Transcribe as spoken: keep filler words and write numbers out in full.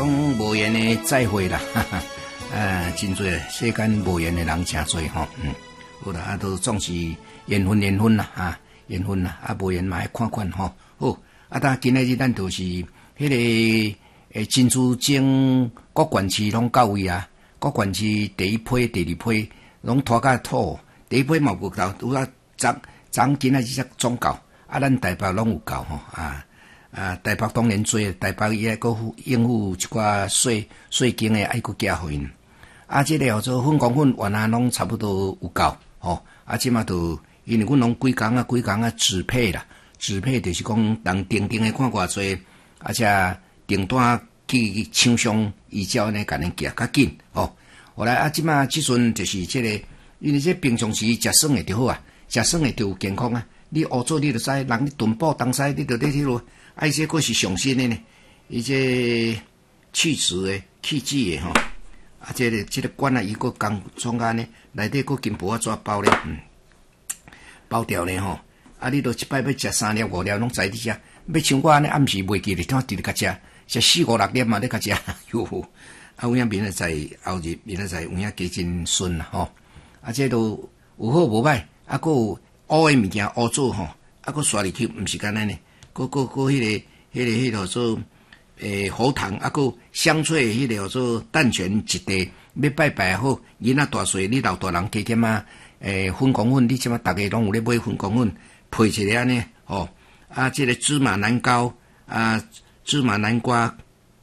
讲无缘的再会啦，哈哈，啊，真多世间无缘的人真多吼，嗯，好啦，啊，都总是缘分缘分啦，啊，缘分啦，啊，无缘嘛爱看看吼，好，啊，但今仔日咱就是迄、那个诶，珍珠井各县市拢到位啊，各县市第一批、第二批拢拖甲土，第一批嘛有到，有啊，昨昨今仔日才总到，啊，咱台北拢有到吼，啊。啊，台北当然多，台北伊还阁应付一寡税税金诶，爱阁加互因。啊，即、這個叫做粉光粉，原來攏差不多有夠，吼、哦。啊，即馬都因為阮攏幾工啊，幾工啊支配啦，支配就是講人定定誒看偌濟，而且訂單去廠商依照呢，甲恁寄較緊，吼。後來啊，即馬即陣就是即、這個，因為即平常時食爽誒就好啊，食爽誒就有健康啊。你學做你著知，人你囤寶當使你著咧迄落。啊，伊這個是上新的呢，伊這去脂的、去脂的吼，啊，這個這個管啊，伊個工裝安呢，內底個金箔啊怎包咧？嗯，包掉咧吼。啊，你都一擺要食三粒五粒，攏知你食。要像我安尼暗時袂記咧，聽直直甲食，食四五六粒嘛，咧甲食。喲，啊，有影明仔載後日明仔載有影加真順啦吼。啊，這都有好無歹，啊，個有烏的物件烏做吼，啊，個刷入去，毋是干安尼。個個個迄個迄個迄個做誒喉糖，啊個香脆迄個叫做蛋卷一袋，要拜拜好，囡仔大歲，你老大人加減啊，誒粉光粉，你即馬逐個攏有咧買粉光粉，配一個安尼，吼，啊，即個芝麻南糕，啊，芝麻南瓜，